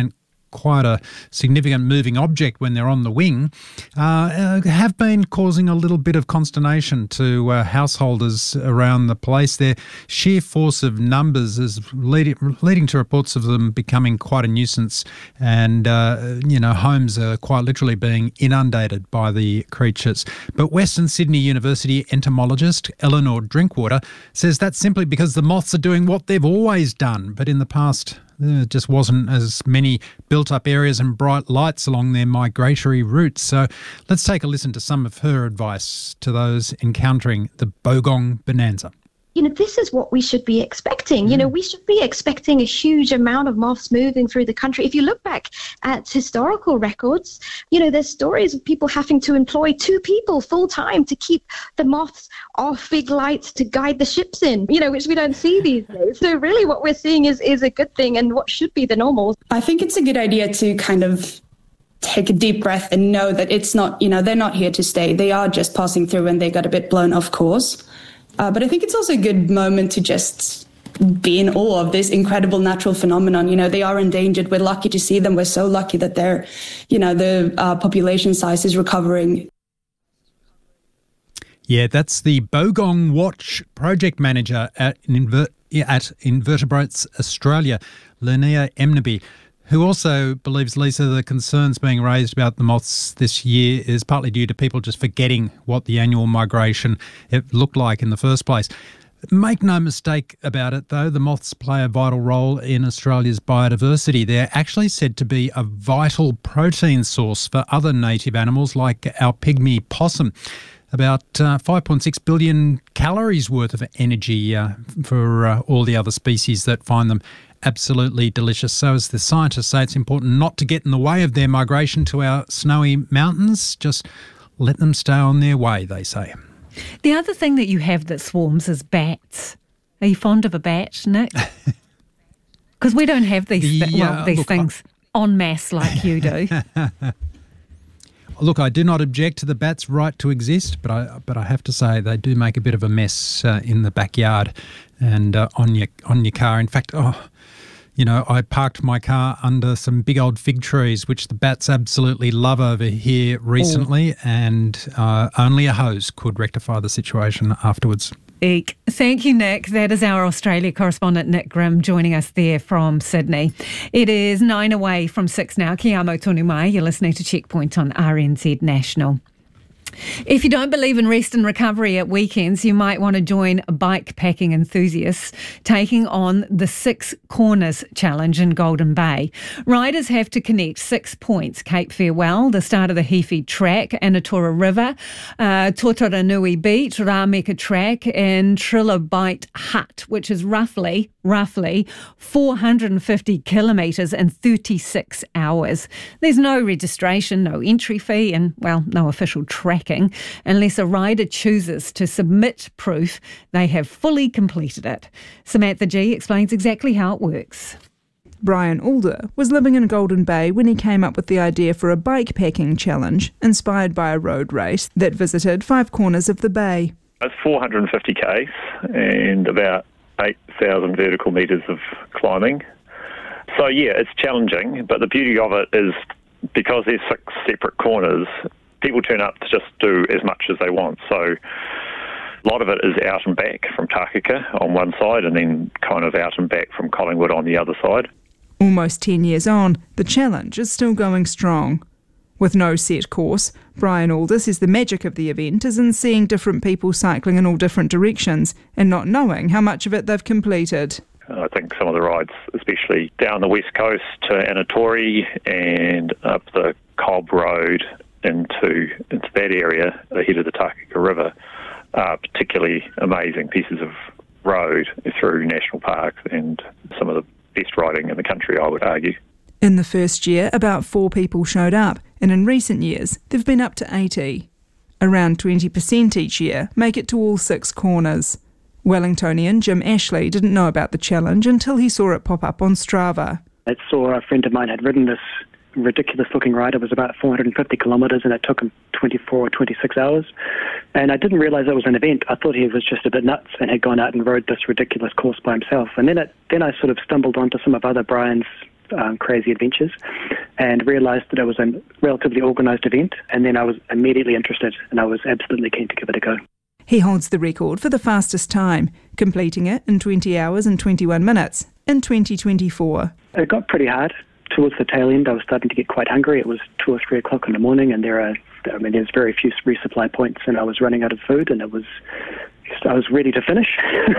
quite a significant moving object when they're on the wing, have been causing a little bit of consternation to householders around the place. Their sheer force of numbers is leading to reports of them becoming quite a nuisance, and homes are quite literally being inundated by the creatures. But Western Sydney University entomologist Eleanor Drinkwater says that's simply because the moths are doing what they've always done, but in the past there just wasn't as many built-up areas and bright lights along their migratory routes. So let's take a listen to some of her advice to those encountering the Bogong Bonanza. This is what we should be expecting. We should be expecting a huge amount of moths moving through the country. If you look back at historical records, there's stories of people having to employ 2 people full time to keep the moths off big lights to guide the ships in, which we don't see these days. So really what we're seeing is a good thing and what should be the normal. I think it's a good idea to kind of take a deep breath and know that it's not, they're not here to stay. They are just passing through and they got a bit blown off course. But I think it's also a good moment to just be in awe of this incredible natural phenomenon. They are endangered. We're lucky to see them. We're so lucky that they're, the population size is recovering. Yeah, that's the Bogong Watch project manager at Invertebrates Australia, Linnea Emnaby, who also believes, Lisa, the concerns being raised about the moths this year is partly due to people just forgetting what the annual migration looked like in the first place. Make no mistake about it, though, the moths play a vital role in Australia's biodiversity. They're actually said to be a vital protein source for other native animals like our pygmy possum. About 5.6 billion calories worth of energy for all the other species that find them absolutely delicious. So as the scientists say, it's important not to get in the way of their migration to our snowy mountains. Just let them stay on their way, they say. The other thing that you have that swarms is bats. Are you fond of a bat, Nick? Because we don't have these things en masse like you do. Look, I do not object to the bats' right to exist, but I have to say they do make a bit of a mess in the backyard and on your car. In fact, I parked my car under some big old fig trees, which the bats absolutely love over here recently, and only a hose could rectify the situation afterwards. Eek. Thank you, Nick. That is our Australia correspondent, Nick Grimm, joining us there from Sydney. It is 9 away from 6 now. Ki amo tonu mai. You're listening to Checkpoint on RNZ National. If you don't believe in rest and recovery at weekends, you might want to join bike packing enthusiasts taking on the 6 Corners Challenge in Golden Bay. Riders have to connect 6 points: Cape Farewell, the start of the Heafy Track, Anatora River, Totaranui Beach, Rameka Track and Trilobite Hut, which is roughly 450 kilometres in 36 hours. There's no registration, no entry fee and, no official tracking unless a rider chooses to submit proof they have fully completed it. Samantha G explains exactly how it works. Brian Alder was living in Golden Bay when he came up with the idea for a bike packing challenge inspired by a road race that visited 5 corners of the bay. It's 450 k's and about 8,000 vertical metres of climbing. So yeah, it's challenging, but the beauty of it is because there's 6 separate corners, people turn up to just do as much as they want. So a lot of it is out and back from Takaka on one side and then kind of out and back from Collingwood on the other side. Almost 10 years on, the challenge is still going strong. With no set course, Brian Alder says the magic of the event is in seeing different people cycling in all different directions and not knowing how much of it they've completed. I think some of the rides, especially down the west coast to Anatori and up the Cobb Road into that area ahead of the Takaka River, are particularly amazing pieces of road through national parks and some of the best riding in the country, I would argue. In the first year, about 4 people showed up, and in recent years, they've been up to 80. Around 20% each year make it to all 6 corners. Wellingtonian Jim Ashley didn't know about the challenge until he saw it pop up on Strava. I saw a friend of mine had ridden this ridiculous-looking ride. It was about 450 kilometres, and it took him 24 or 26 hours. And I didn't realise it was an event. I thought he was just a bit nuts and had gone out and rode this ridiculous course by himself. And then I sort of stumbled onto some of other Brian's crazy adventures, and realised that it was a relatively organised event, and then I was immediately interested, and I was absolutely keen to give it a go. He holds the record for the fastest time, completing it in 20 hours and 21 minutes in 2024. It got pretty hard. Towards the tail end, I was starting to get quite hungry. It was 2 or 3 o'clock in the morning, and there's very few resupply points, and I was running out of food, and I was ready to finish.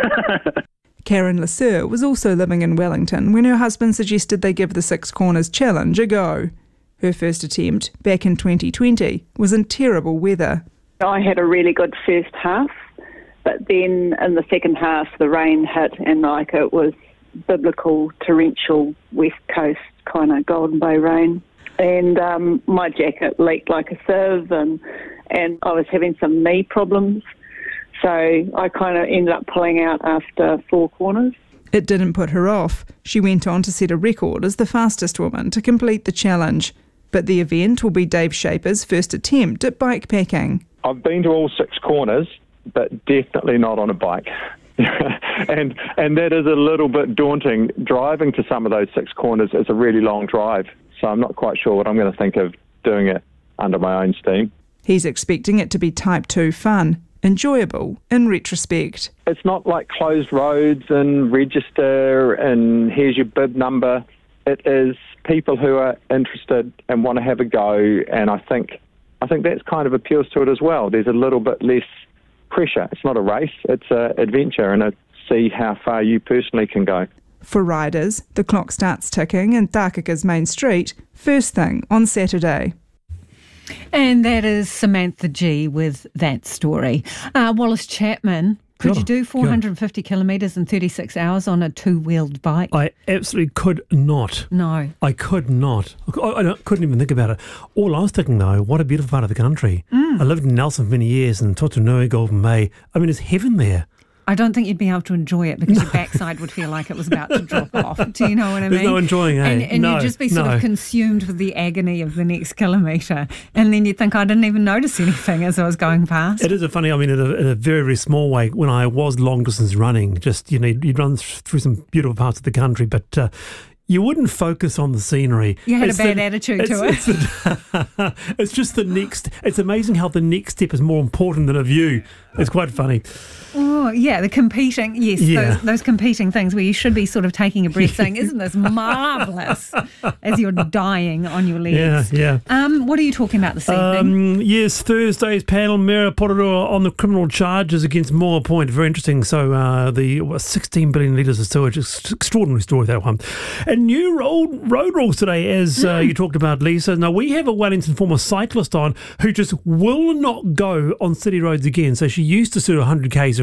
Karen Lasser was also living in Wellington when her husband suggested they give the Six Corners Challenge a go. Her first attempt, back in 2020, was in terrible weather. I had a really good first half, but then in the second half the rain hit, and it was biblical, torrential, west coast kind of Golden Bay rain. And my jacket leaked like a sieve, and I was having some knee problems. So I kind of ended up pulling out after 4 corners. It didn't put her off. She went on to set a record as the fastest woman to complete the challenge. But the event will be Dave Shaper's first attempt at bikepacking. I've been to all 6 corners, but definitely not on a bike. and that is a little bit daunting. Driving to some of those 6 corners is a really long drive, so I'm not quite sure what I'm going to think of doing it under my own steam. He's expecting it to be Type 2 fun, enjoyable in retrospect. It's not like closed roads and register and here's your bib number. It is people who are interested and want to have a go, and I think that's kind of appeals to it as well. There's a little bit less pressure. It's not a race, it's an adventure, and see how far you personally can go. For riders, the clock starts ticking in Takaka's main street first thing on Saturday. And that is Samantha G with that story. Wallace Chapman, could you do 450 kilometres in 36 hours on a 2-wheeled bike? I absolutely could not. No. I could not. I couldn't even think about it. All I was thinking, though, what a beautiful part of the country. I lived in Nelson for many years, and Totunui, Golden Bay. I mean, it's heaven there. I don't think you'd be able to enjoy it because your backside would feel like it was about to drop off. Do you know what I mean? There's no enjoying it. And you'd just be sort of consumed with the agony of the next kilometre. And then you'd think, I didn't even notice anything as I was going past. It is in a very, very small way. When I was long distance running, just, you'd run through some beautiful parts of the country, but you wouldn't focus on the scenery. You had a bad attitude to it. It's just the next. It's amazing how the next step is more important than a view. It's quite funny. Oh, yeah, the competing, yes, Yeah. those competing things where you should be sort of taking a breath saying, isn't this marvellous, as you're dying on your legs. Yeah. What are you talking about this evening? Yes, Thursday's panel, Mera Pororoa on the criminal charges against Moa Point. Very interesting. So the 16 billion litres of sewage, extraordinary story, that one. And new road rules today, as you talked about, Lisa. Now, we have a Wellington former cyclist on who just will not go on city roads again. So she used to do 100 Ks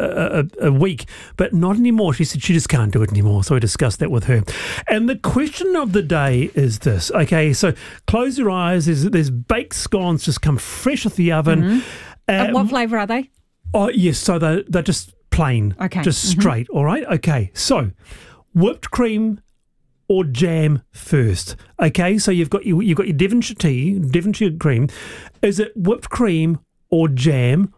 a week, but not anymore. She said she just can't do it anymore. So we discussed that with her. And the question of the day is this. Okay, so close your eyes. There's baked scones just come fresh off the oven. What flavour are they? Oh, yes. So they're just plain. Okay. Just straight. All right. Okay. So whipped cream or jam first. Okay. So you've got your Devonshire tea, Devonshire cream. Is it whipped cream or jam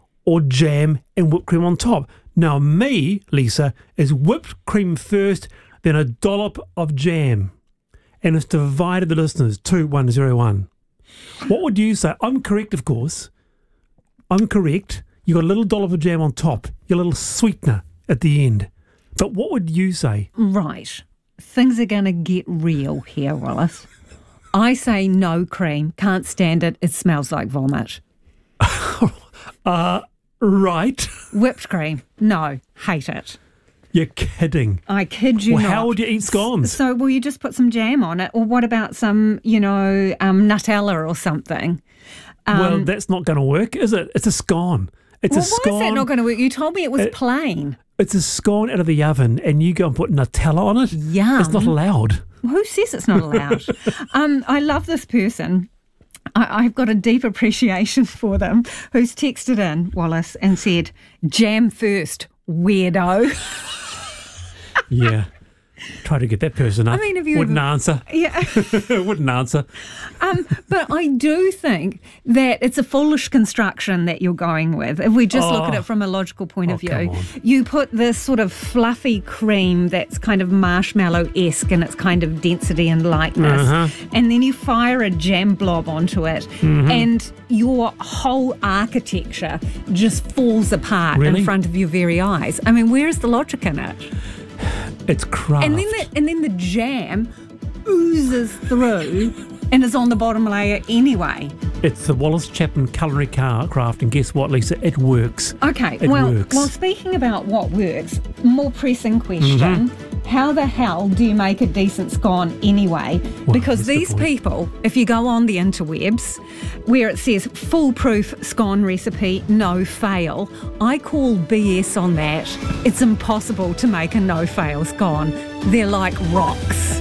and whipped cream on top? Now, me, Lisa, is whipped cream first, then a dollop of jam. And it's divided the listeners, 2101. What would you say? I'm correct, of course. I'm correct. You got a little dollop of jam on top, your little sweetener at the end. But what would you say? Right. Things are going to get real here, Wallace. I say no cream. Can't stand it. It smells like vomit. Right. Whipped cream. No. Hate it. You're kidding. I kid you not. How would you eat scones? So, will you just put some jam on it? Or what about some, Nutella or something? Well, that's not going to work, is it? It's a scone. It's a scone. Why is that not going to work? You told me it was plain. It's a scone out of the oven, and you go and put Nutella on it? Yum. It's not allowed. Who says it's not allowed? I love this person. I've got a deep appreciation for them, who's texted in, Wallace, and said, jam first, weirdo. Yeah. Try to get that person up. I mean, if you wouldn't answer. Yeah. Wouldn't answer. But I do think that it's a foolish construction that you're going with. If we just look at it from a logical point of view, you put this sort of fluffy cream that's kind of marshmallow-esque in its kind of density and lightness, and then you fire a jam blob onto it, and your whole architecture just falls apart in front of your very eyes. I mean, where is the logic in it? It's craft. And then the jam oozes through and is on the bottom layer anyway. It's the Wallace Chapman culinary craft, and guess what, Lisa? It works. Okay, it works. Well, speaking about what works, more pressing question. How the hell do you make a decent scone anyway? Because these people, if you go on the interwebs where it says foolproof scone recipe, no fail, I call BS on that. It's impossible to make a no fail scone. They're like rocks.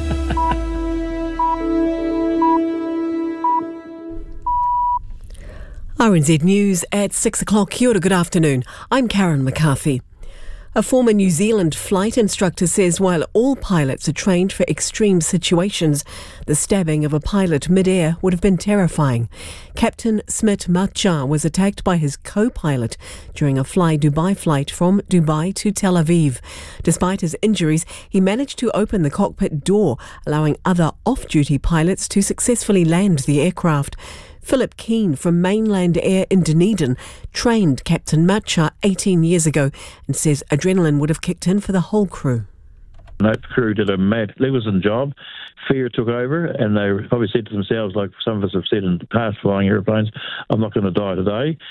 RNZ News at 6 o'clock. Kia ora, good afternoon. I'm Karen McCarthy. A former New Zealand flight instructor says while all pilots are trained for extreme situations, the stabbing of a pilot mid-air would have been terrifying. Captain Smit Matcha was attacked by his co-pilot during a Fly Dubai flight from Dubai to Tel Aviv. Despite his injuries, he managed to open the cockpit door, allowing other off-duty pilots to successfully land the aircraft. Philip Keane from Mainland Air in Dunedin trained Captain Matcha 18 years ago and says adrenaline would have kicked in for the whole crew. That crew did a magnificent job. Fear took over, and they probably said to themselves, like some of us have said in the past flying airplanes, I'm not going to die today.